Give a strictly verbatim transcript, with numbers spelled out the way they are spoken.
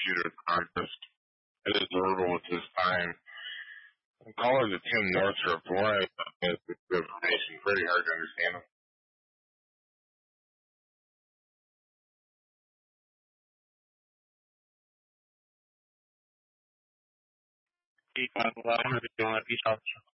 shooters are just, it is verbal at this time. Caller to Tim Northrup, why is this information pretty hard to understand? eight five eleven, if you want to reach out.